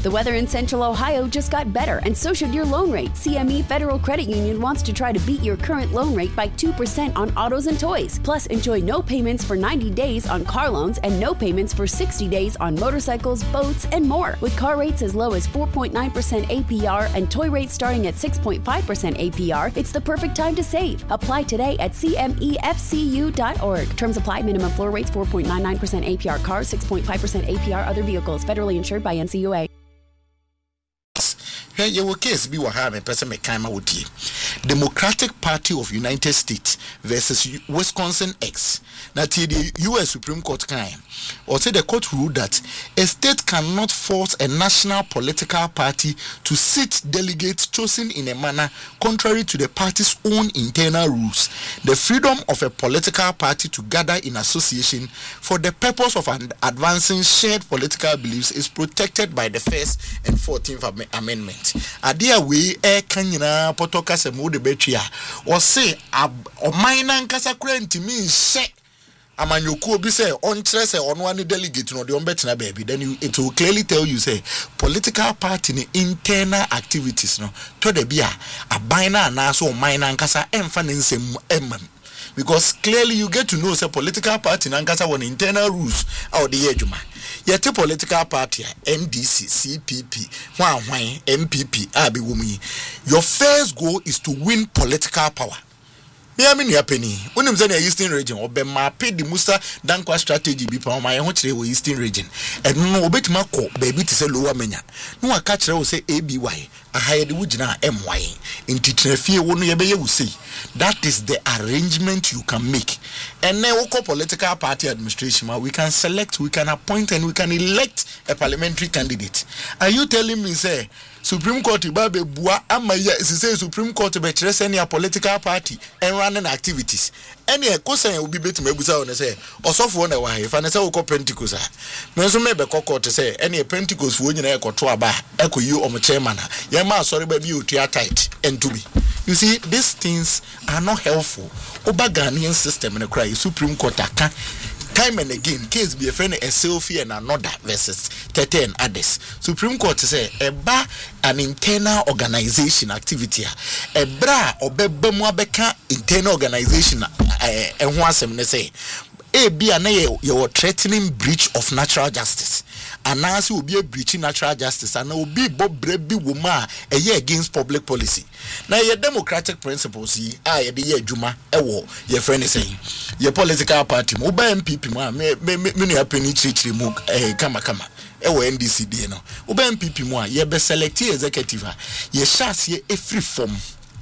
The weather in Central Ohio just got better, and so should your loan rate. CME Federal Credit Union wants to try to beat your current loan rate by 2% on autos and toys. Plus, enjoy no payments for 90 days on car loans and no payments for 60 days on motorcycles, boats, and more. With car rates as low as 4.9% APR and toy rates starting at 6.5% APR, it's the perfect time to save. Apply today at CMEFCU.org. Terms apply. Minimum floor rates 4.99% APR cars, 6.5% APR other vehicles. Federally insured by NCUA. Here your case be wahame person me kaima wotie. Democratic Party of United States versus Wisconsin X. Now the US Supreme Court can or say the court ruled that a state cannot force a national political party to sit delegates chosen in a manner contrary to the party's own internal rules. The freedom of a political party to gather in association for the purpose of advancing shared political beliefs is protected by the First and 14th Amendment. Adia we kanyina potoka se mu de betria o say o minan kasa kura ntimi hye amanyoku obi say on kire say ono ani delegate no de on betina baby, then it will clearly tell you say political party ni internal activities no to de bia abina na so minan kasa emfa ne nsem emam. Because clearly you get to know say political party nankasa won internal rules out the ejuma. Yet political party NDC, CPP, MPP, abi wumi. Your first goal is to win political power. Me ami ni apeni. Unim say na Eastern region obe mape di Musa Dankwa strategy bi pa ma ye ho kire wo Eastern region. No obetima ko baby ti say lower menya. No aka kire wo say ABY. Ahayede wugina MY. Intitrefie wo no ye be ye wo say. That is the arrangement you can make. And then we call political party administration. We can select, we can appoint, and we can elect a parliamentary candidate. Are you telling me say Supreme Court ibabe bua amaya say Supreme Court be chere any political party and running activities? Any kosan will be bet me busa on say osofo na wa if na say we call Pentecost. Me so me be court say any Pentecost wo nyina ekoto aba ekoyi omo chairman. Ye ma sorry ba bi otua tight and to be. You see, these things are not helpful. Oba Ghanaian system in the cry Supreme Court aka time and again case be a friend a selfie and another versus 13 others. Supreme Court say eba an internal organization activity. Ebra obeba mu abeka internal organization ho asem ne say e bia na ye threatening breach of natural justice. Anansi obi breaching natural justice and obi bobre bi woma eye against public policy. Na ye democratic principles yi ye de ye adwuma ewo ye friend saying ye political party mo ba MPP mo me no apeni chirichiri mu kama ewo NDC de no wo ba MPP mo ye be select executive ye chance ye free form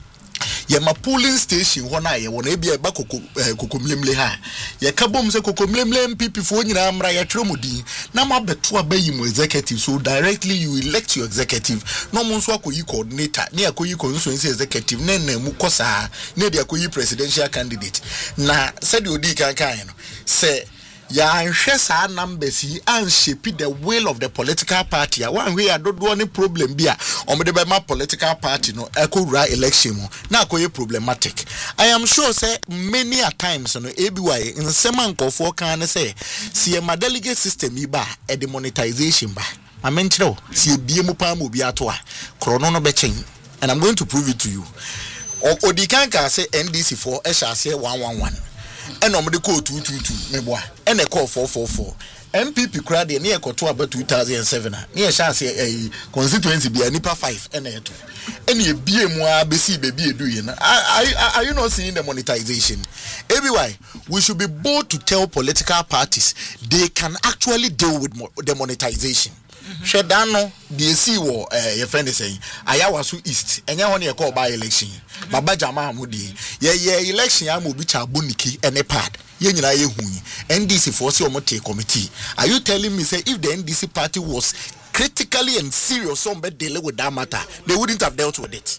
ye ma polling station ho na ye wona e bia ba kokomlemle ha ye ka bom se kokomlemle MPP fo nyina amra ye twremudi na ma beto abayi mu executive, so directly you elect your executive no mo nso akoyi coordinator ne akoyi constituency executive na mu kosa ne de akoyi presidential candidate na said odi kan no say ya nhwe sa numbers yi an shape the will of the political party. One way I don't do any problem bia omede be ma political party no ekowura election mo na akoye problematic. I am sure say many a times no ABY in seman kofo kan say see ma delegate system yi ba e de monetization ba amenchiro see bie mu pa mo bi ato a krono no be chen, and I'm going to prove it to you. Odikan ka say NDC for e sha say 111 and omede call 222 meboa and e call 444 MPP crowd near ekoto about 2007 near chance constituency be nipa 5 and e to any BM ABC baby do you know. Are you not seeing the monetization? Everywhere we should be bold to tell political parties they can actually deal with the monetization. Shedano DSC wo your friend is saying Ayawasu East enya won ye call by election baba jama amudi ye election am obi cha boniki ene pad ye nyina ye hu NDC for say omote committee. Are you telling me say if the NDC party was critically and serious some be deal with that matter they wouldn't have dealt with it?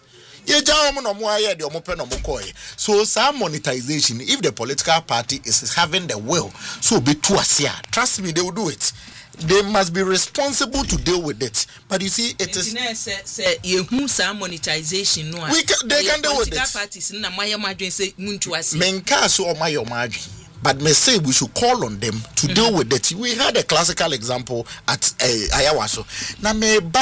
So some monetization, if the political party is having the will, so be to us here. Trust me, they will do it. They must be responsible to deal with it. But you see, it is some monetization. They can deal with it. But may say we should call on them to deal with it. We had a classical example at Ayawaso. Now